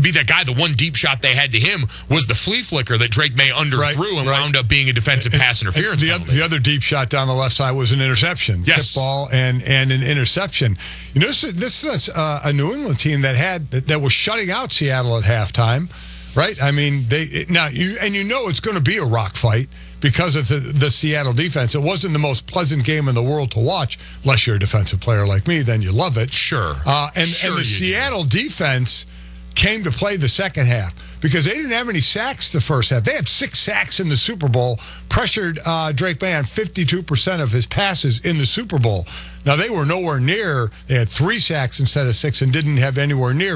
be that guy. The one deep shot they had to him was the flea flicker that Drake May underthrew and wound up being a defensive pass interference. The other deep shot down the left side was an interception. Yes. Tip ball and an interception. You know, this is a New England team that was shutting out Seattle at halftime, right? I mean, you know it's going to be a rock fight because of the Seattle defense. It wasn't the most pleasant game in the world to watch, unless you're a defensive player like me, then you love it. Sure. And the Seattle defense came to play the second half because they didn't have any sacks the first half. They had 6 sacks in the Super Bowl, pressured Drake May on 52% of his passes in the Super Bowl. Now, they were nowhere near. They had 3 sacks instead of 6 and didn't have anywhere near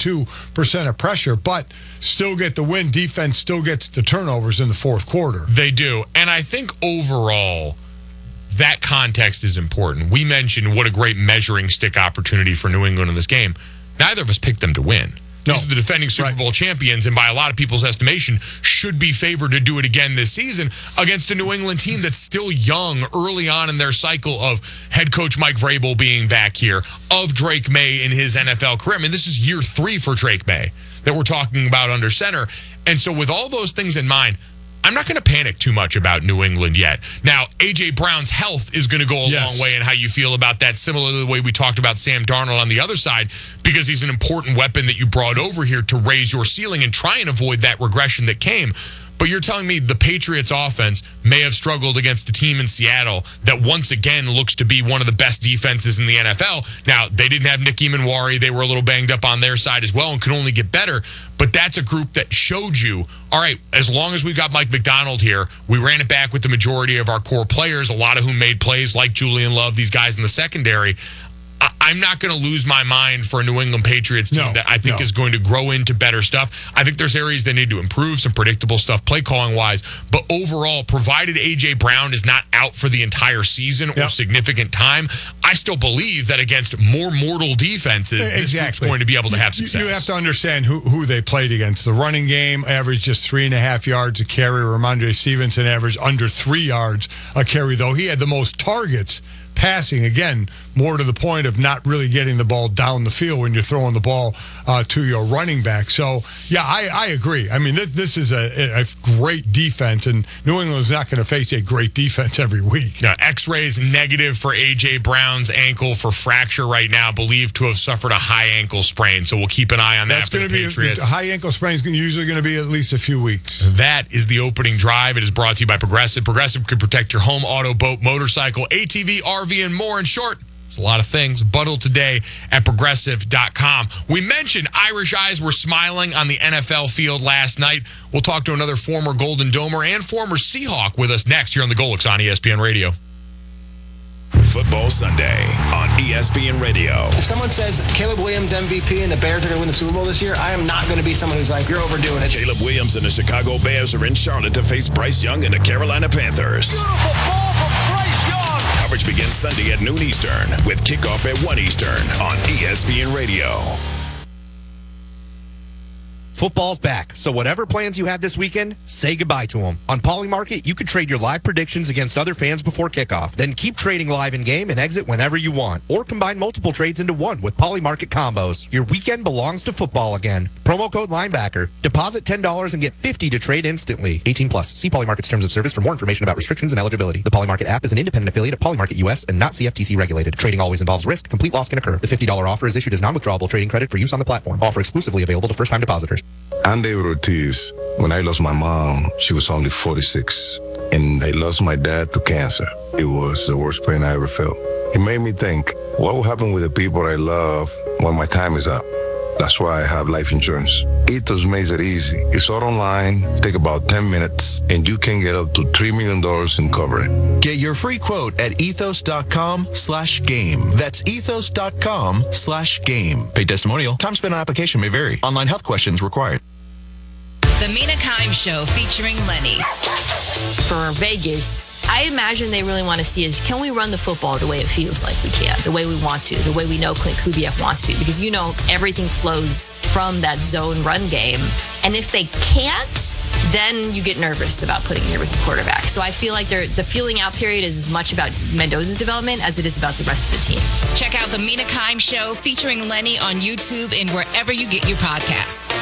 52% of pressure, but still get the win. Defense still gets the turnovers in the fourth quarter. They do. And I think overall, that context is important. We mentioned what a great measuring stick opportunity for New England in this game. Neither of us picked them to win. No. These are the defending Super Bowl champions, and by a lot of people's estimation, should be favored to do it again this season against a New England team that's still young, early on in their cycle of head coach Mike Vrabel being back here, of Drake May in his NFL career. I mean, this is year 3 for Drake May that we're talking about under center. And so with all those things in mind, I'm not going to panic too much about New England yet. Now, A.J. Brown's health is going to go a long way in how you feel about that, similar to the way we talked about Sam Darnold on the other side, because he's an important weapon that you brought over here to raise your ceiling and try and avoid that regression that came. But you're telling me the Patriots offense may have struggled against a team in Seattle that once again looks to be one of the best defenses in the NFL. Now, they didn't have Nick Emanwari. They were a little banged up on their side as well and could only get better. But that's a group that showed you, all right, as long as we've got Mike McDonald here, we ran it back with the majority of our core players, a lot of whom made plays like Julian Love, these guys in the secondary. I'm not going to lose my mind for a New England Patriots team that I think is going to grow into better stuff. I think there's areas they need to improve, some predictable stuff play calling wise. But overall, provided A.J. Brown is not out for the entire season or significant time, I still believe that against more mortal defenses, this group's going to be able to have success. You have to understand who they played against. The running game averaged just 3.5 yards a carry. Ramondre Stevenson averaged under 3 yards a carry, though he had the most targets passing, again, more to the point of not really getting the ball down the field when you're throwing the ball to your running back. So, yeah, I agree. I mean, this is a great defense, and New England's not going to face a great defense every week. Now, X-rays negative for A.J. Brown's ankle for fracture right now, believed to have suffered a high ankle sprain. So we'll keep an eye on that for the Patriots. A high ankle sprain is usually going to be at least a few weeks. That is the opening drive. It is brought to you by Progressive. Progressive could protect your home, auto, boat, motorcycle, ATV, RV, and more. In short, it's a lot of things. Bundle today at Progressive.com. We mentioned Irish eyes were smiling on the NFL field last night. We'll talk to another former Golden Domer and former Seahawk with us next here on the Golix on ESPN Radio. Football Sunday on ESPN Radio. If someone says Caleb Williams MVP and the Bears are going to win the Super Bowl this year, I am not going to be someone who's like, you're overdoing it. Caleb Williams and the Chicago Bears are in Charlotte to face Bryce Young and the Carolina Panthers. Beautiful ball from Bryce Young. Coverage begins Sunday at noon Eastern with kickoff at 1 Eastern on ESPN Radio. Football's back, so whatever plans you had this weekend, say goodbye to them. On Polymarket, you can trade your live predictions against other fans before kickoff. Then keep trading live in-game and exit whenever you want. Or combine multiple trades into one with Polymarket combos. Your weekend belongs to football again. Promo code Linebacker. Deposit $10 and get $50 to trade instantly. 18 plus. See Polymarket's terms of service for more information about restrictions and eligibility. The Polymarket app is an independent affiliate of Polymarket US and not CFTC regulated. Trading always involves risk. Complete loss can occur. The $50 offer is issued as non-withdrawable trading credit for use on the platform. Offer exclusively available to first-time depositors. I'm David Ortiz. When I lost my mom, she was only 46. And I lost my dad to cancer. It was the worst pain I ever felt. It made me think, what will happen with the people I love when my time is up? That's why I have life insurance. Ethos makes it easy. It's all online, take about 10 minutes, and you can get up to $3 million in coverage. Get your free quote at ethos.com/game. That's ethos.com/game. Paid testimonial. Time spent on application may vary. Online health questions required. The Mina Kimes Show featuring Lenny. For Vegas, I imagine they really want to see is, can we run the football the way it feels like we can, the way we want to, the way we know Clint Kubiak wants to, because everything flows from that zone run game. And if they can't, then you get nervous about putting your rookie quarterback. So I feel like the feeling out period is as much about Mendoza's development as it is about the rest of the team. Check out the Mina Kimes Show featuring Lenny on YouTube and wherever you get your podcasts.